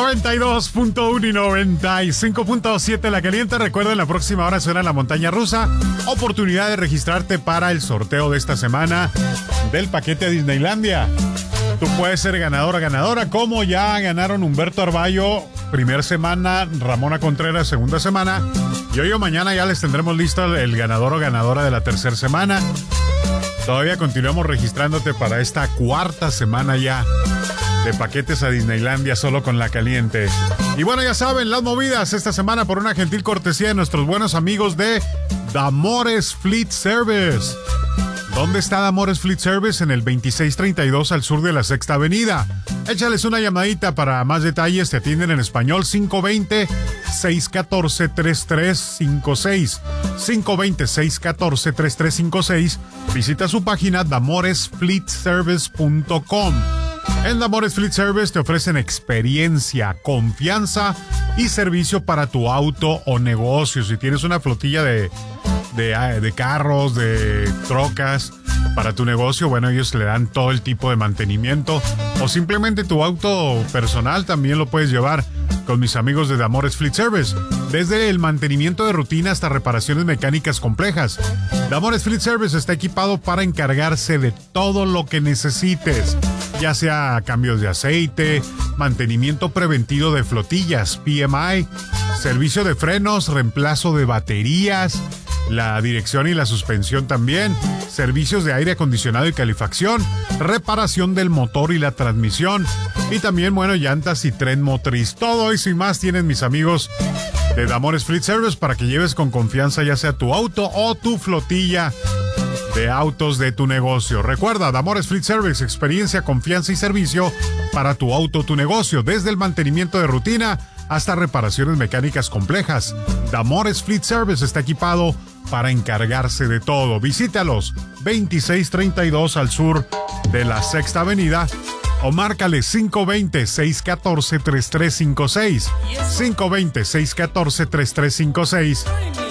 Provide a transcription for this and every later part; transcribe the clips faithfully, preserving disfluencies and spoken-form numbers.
noventa y dos punto uno y noventa y cinco punto siete La Caliente. Recuerda, en la próxima hora suena la montaña rusa. Oportunidad de registrarte para el sorteo de esta semana del paquete a Disneylandia. Tú puedes ser ganador o ganadora, como ya ganaron Humberto Arballo, primera semana, Ramona Contreras, segunda semana. Y hoy o mañana ya les tendremos listo el ganador o ganadora de la tercera semana. Todavía continuamos registrándote para esta cuarta semana ya de paquetes a Disneylandia solo con La Caliente. Y bueno, ya saben, las movidas esta semana por una gentil cortesía de nuestros buenos amigos de Damores Fleet Service. ¿Dónde está Damores Fleet Service? En el veintiséis treinta y dos al sur de la Sexta Avenida. Échales una llamadita para más detalles. Te atienden en español. Cinco dos cero, seis uno cuatro, tres tres cinco seis. cinco dos cero, seis uno cuatro, tres tres cinco seis. Visita su página damores fleet service punto com. En Damores Fleet Service te ofrecen experiencia, confianza y servicio para tu auto o negocio. Si tienes una flotilla de, de, de carros, de trocas para tu negocio, bueno, ellos le dan todo el tipo de mantenimiento. O simplemente tu auto personal también lo puedes llevar con mis amigos de Damores Fleet Service. Desde el mantenimiento de rutina hasta reparaciones mecánicas complejas. Damores Fleet Service está equipado para encargarse de todo lo que necesites, ya sea cambios de aceite, mantenimiento preventivo de flotillas, P M I, servicio de frenos, reemplazo de baterías, la dirección y la suspensión también, servicios de aire acondicionado y calefacción, reparación del motor y la transmisión, y también, bueno, llantas y tren motriz. Todo eso y más tienen mis amigos de Damores Fleet Service para que lleves con confianza ya sea tu auto o tu flotilla de autos de tu negocio. Recuerda, Damores Fleet Service, experiencia, confianza y servicio para tu auto o tu negocio, desde el mantenimiento de rutina hasta reparaciones mecánicas complejas. Damores Fleet Service está equipado para encargarse de todo. Visítalos veintiséis treinta y dos al sur de la Sexta Avenida o márcale cinco dos cero, seis uno cuatro, tres tres cinco seis. cinco dos cero, seis uno cuatro, tres tres cinco seis.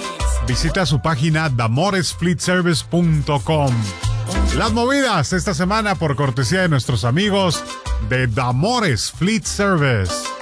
Visita su página damores fleet service punto com. Las movidas esta semana por cortesía de nuestros amigos de Damores Fleet Service.